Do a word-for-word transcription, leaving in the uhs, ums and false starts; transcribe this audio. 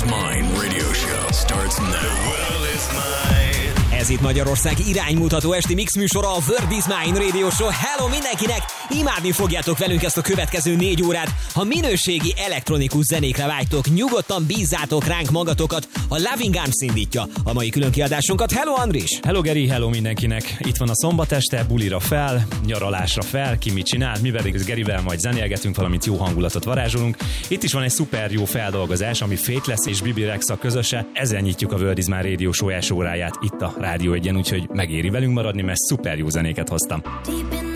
Mine radio show starts now. The world is mine. Ez itt Magyarország iránymutató esti mix műsora, a World is Mine Radio Show. Hello mindenkinek! Imádni fogjátok velünk ezt a következő négy órát. Ha minőségi elektronikus zenékre vágytok, nyugodtan bízzátok ránk magatokat. A Loving Arms indítja a mai különkiadásunkat. Hello Andris! Hello Geri, hello mindenkinek! Itt van a szombat este, bulira fel, nyaralásra fel, ki mit csinál, mi pedig az Gerivel majd zenélgetünk, valamint jó hangulatot varázsolunk. Itt is van egy szuper jó feldolgozás, ami Faithless és Bibi Rexha közöse. Ezzel nyitjuk a World is Mine Radio Show első óráját itt a Rádió egyen, úgyhogy megéri velünk maradni, mert szuper jó zenéket hoztam. Deep in